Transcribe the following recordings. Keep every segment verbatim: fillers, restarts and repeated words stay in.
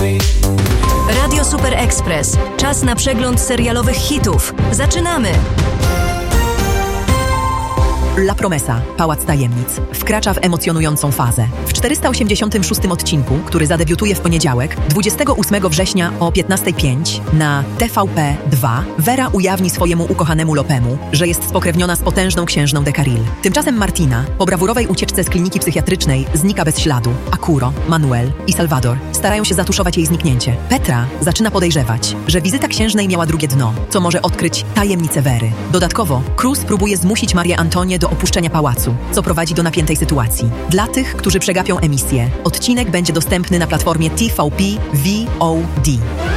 Radio Super Express. Czas na przegląd serialowych hitów. Zaczynamy! La Promesa, Pałac Tajemnic, wkracza w emocjonującą fazę. W czterysta osiemdziesiątym szóstym odcinku, który zadebiutuje w poniedziałek, dwudziestego ósmego września o piętnasta pięć na T V P dwa, Vera ujawni swojemu ukochanemu Lopemu, że jest spokrewniona z potężną księżną de Carril. Tymczasem Martina, po brawurowej ucieczce z kliniki psychiatrycznej, znika bez śladu, a Kuro, Manuel i Salvador starają się zatuszować jej zniknięcie. Petra zaczyna podejrzewać, że wizyta księżnej miała drugie dno, co może odkryć tajemnicę Wery. Dodatkowo, Cruz próbuje zmusić Marię Antonię do opuszczenia pałacu, co prowadzi do napiętej sytuacji. Dla tych, którzy przegapią emisję, odcinek będzie dostępny na platformie T V P V O D.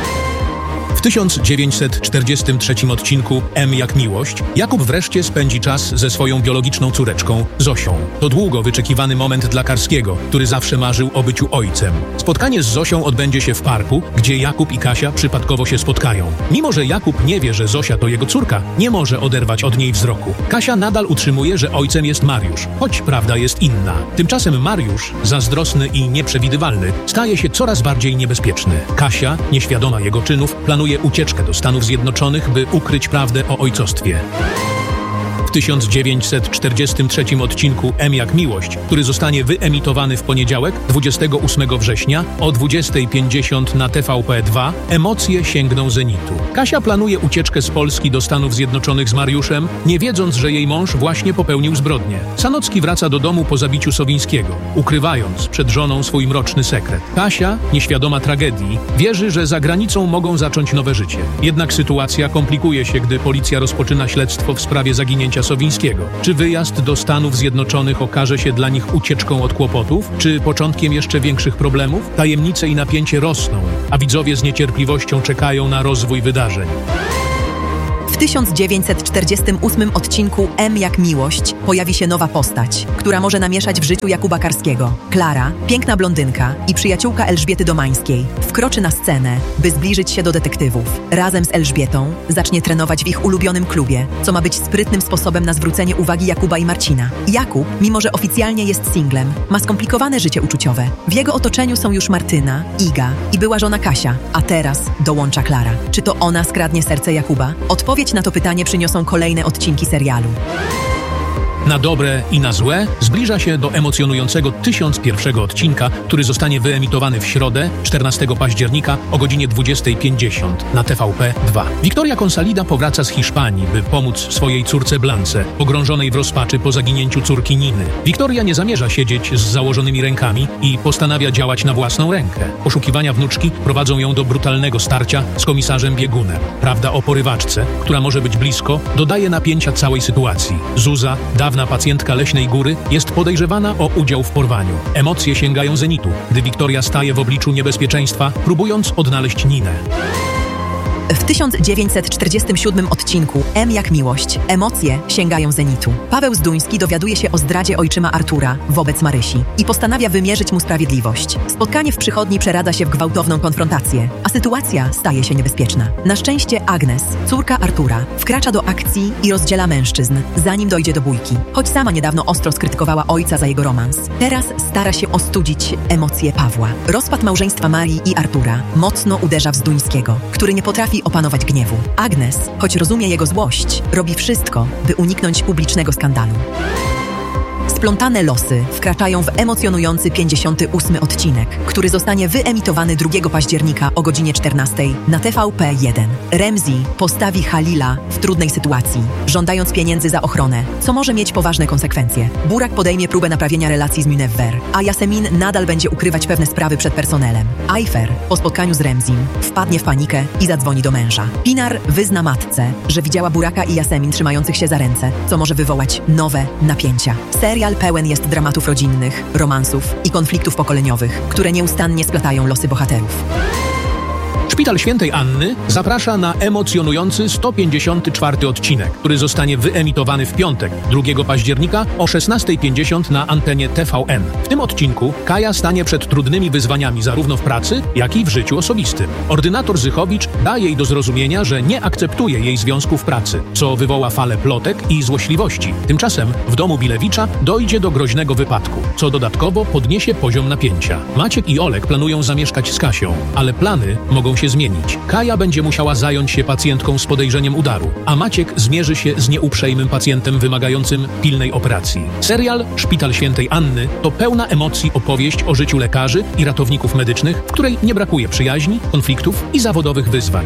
W tysiąc dziewięćset czterdziestym trzecim odcinku M jak miłość Jakub wreszcie spędzi czas ze swoją biologiczną córeczką Zosią. To długo wyczekiwany moment dla Karskiego, który zawsze marzył o byciu ojcem. Spotkanie z Zosią odbędzie się w parku, gdzie Jakub i Kasia przypadkowo się spotkają. Mimo że Jakub nie wie, że Zosia to jego córka, nie może oderwać od niej wzroku. Kasia nadal utrzymuje, że ojcem jest Mariusz, choć prawda jest inna. Tymczasem Mariusz, zazdrosny i nieprzewidywalny, staje się coraz bardziej niebezpieczny. Kasia, nieświadoma jego czynów, planuje ucieczkę do Stanów Zjednoczonych, by ukryć prawdę o ojcostwie. W tysiąc dziewięćset czterdziestym trzecim odcinku M jak miłość, który zostanie wyemitowany w poniedziałek, dwudziestego ósmego września o dwudziesta pięćdziesiąt na T V P dwa, emocje sięgną zenitu. Kasia planuje ucieczkę z Polski do Stanów Zjednoczonych z Mariuszem, nie wiedząc, że jej mąż właśnie popełnił zbrodnię. Sanocki wraca do domu po zabiciu Sowińskiego, ukrywając przed żoną swój mroczny sekret. Kasia, nieświadoma tragedii, wierzy, że za granicą mogą zacząć nowe życie. Jednak sytuacja komplikuje się, gdy policja rozpoczyna śledztwo w sprawie zaginięcia Sowińskiego. Czy wyjazd do Stanów Zjednoczonych okaże się dla nich ucieczką od kłopotów, czy początkiem jeszcze większych problemów? Tajemnice i napięcie rosną, a widzowie z niecierpliwością czekają na rozwój wydarzeń. W tysiąc dziewięćset czterdziestym ósmym odcinku M jak miłość pojawi się nowa postać, która może namieszać w życiu Jakuba Karskiego. Klara, piękna blondynka i przyjaciółka Elżbiety Domańskiej, wkroczy na scenę, by zbliżyć się do detektywów. Razem z Elżbietą zacznie trenować w ich ulubionym klubie, co ma być sprytnym sposobem na zwrócenie uwagi Jakuba i Marcina. Jakub, mimo że oficjalnie jest singlem, ma skomplikowane życie uczuciowe. W jego otoczeniu są już Martyna, Iga i była żona Kasia, a teraz dołącza Klara. Czy to ona skradnie serce Jakuba? Odpowiedź na to pytanie przyniosą kolejne odcinki serialu. Na dobre i na złe zbliża się do emocjonującego tysiąc pierwszego odcinka, który zostanie wyemitowany w środę, czternastego października o godzinie dwudziesta pięćdziesiąt na T V P dwa. Victoria Consalida powraca z Hiszpanii, by pomóc swojej córce Blance, pogrążonej w rozpaczy po zaginięciu córki Niny. Victoria nie zamierza siedzieć z założonymi rękami i postanawia działać na własną rękę. Poszukiwania wnuczki prowadzą ją do brutalnego starcia z komisarzem Biegunem. Prawda o porywaczce, która może być blisko, dodaje napięcia całej sytuacji. Zuza, dawna pacjentka Leśnej Góry, jest podejrzewana o udział w porwaniu. Emocje sięgają zenitu, gdy Victoria staje w obliczu niebezpieczeństwa, próbując odnaleźć Ninę. W tysiąc dziewięćset czterdziestym siódmym odcinku M jak miłość emocje sięgają zenitu. Paweł Zduński dowiaduje się o zdradzie ojczyma Artura wobec Marysi i postanawia wymierzyć mu sprawiedliwość. Spotkanie w przychodni przeradza się w gwałtowną konfrontację, a sytuacja staje się niebezpieczna. Na szczęście Agnes, córka Artura, wkracza do akcji i rozdziela mężczyzn, zanim dojdzie do bójki. Choć sama niedawno ostro skrytykowała ojca za jego romans, teraz stara się ostudzić emocje Pawła. Rozpad małżeństwa Marii i Artura mocno uderza w Zduńskiego, który nie potrafi opanować gniewu. Agnes, choć rozumie jego złość, robi wszystko, by uniknąć publicznego skandalu. Splątane losy wkraczają w emocjonujący pięćdziesiąty ósmy odcinek, który zostanie wyemitowany drugiego października o godzinie czternastej na T V P jeden. Remzi postawi Halila w trudnej sytuacji, żądając pieniędzy za ochronę, co może mieć poważne konsekwencje. Burak podejmie próbę naprawienia relacji z Munewwer, a Yasemin nadal będzie ukrywać pewne sprawy przed personelem. Ayfer, po spotkaniu z Remzim, wpadnie w panikę i zadzwoni do męża. Pinar wyzna matce, że widziała Buraka i Yasemin trzymających się za ręce, co może wywołać nowe napięcia. Serial pełen jest dramatów rodzinnych, romansów i konfliktów pokoleniowych, które nieustannie splatają losy bohaterów. Szpital Świętej Anny zaprasza na emocjonujący sto pięćdziesiąty czwarty odcinek, który zostanie wyemitowany w piątek, drugiego października o szesnasta pięćdziesiąt na antenie T V N. W tym odcinku Kaja stanie przed trudnymi wyzwaniami zarówno w pracy, jak i w życiu osobistym. Ordynator Zychowicz da jej do zrozumienia, że nie akceptuje jej związku w pracy, co wywoła falę plotek i złośliwości. Tymczasem w domu Bilewicza dojdzie do groźnego wypadku, co dodatkowo podniesie poziom napięcia. Maciek i Olek planują zamieszkać z Kasią, ale plany mogą się zmienić. Kaja będzie musiała zająć się pacjentką z podejrzeniem udaru, a Maciek zmierzy się z nieuprzejmym pacjentem wymagającym pilnej operacji. Serial Szpital Świętej Anny to pełna emocji opowieść o życiu lekarzy i ratowników medycznych, w której nie brakuje przyjaźni, konfliktów i zawodowych wyzwań.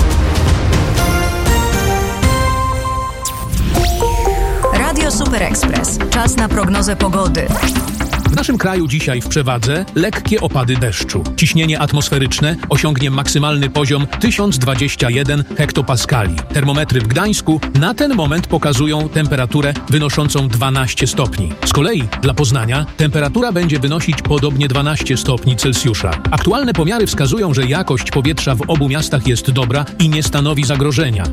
Radio Super Express. Czas na prognozę pogody. W naszym kraju dzisiaj w przewadze lekkie opady deszczu. Ciśnienie atmosferyczne osiągnie maksymalny poziom tysiąc dwadzieścia jeden hektopaskali. Termometry w Gdańsku na ten moment pokazują temperaturę wynoszącą dwanaście stopni. Z kolei dla Poznania temperatura będzie wynosić podobnie dwanaście stopni Celsjusza. Aktualne pomiary wskazują, że jakość powietrza w obu miastach jest dobra i nie stanowi zagrożenia.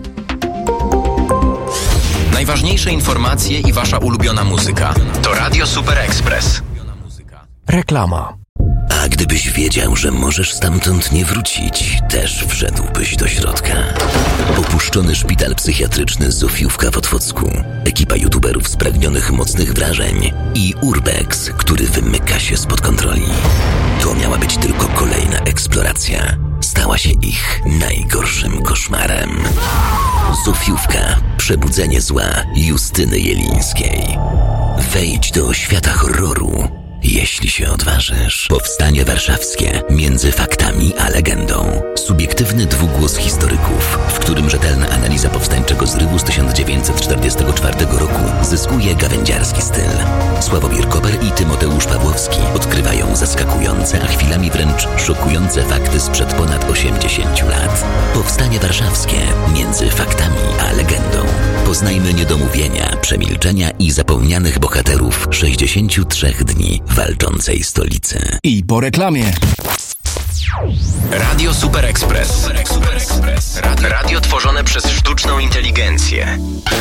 Najważniejsze informacje i wasza ulubiona muzyka to Radio Super Express. Reklama. A gdybyś wiedział, że możesz stamtąd nie wrócić, też wszedłbyś do środka. Opuszczony szpital psychiatryczny Zofiówka w Otwocku, ekipa youtuberów spragnionych mocnych wrażeń i Urbex, który wymyka się spod kontroli. To miała być tylko kolejna eksploracja. Stała się ich najgorszym koszmarem. Zofiówka. Przebudzenie zła Justyny Jelińskiej. Wejdź do świata horroru, jeśli się odważysz. Powstanie warszawskie między faktami a legendą. Subiektywny dwugłos historyków, w którym rzetelna analiza powstańczego zrywu z tysiąc dziewięćset czterdziestego czwartego roku zyskuje gawędziarski styl. Sławomir Koper i Tymoteusz Pawłowski odkrywają zaskakujące, a chwilami wręcz szokujące fakty sprzed ponad osiemdziesięciu lat. Powstanie warszawskie między faktami a legendą. Poznajmy niedomówienia, przemilczenia i zapomnianych bohaterów sześćdziesięciu trzech dni walczącej stolicy. I po reklamie. Radio Super Express. Radio tworzone przez sztuczną inteligencję.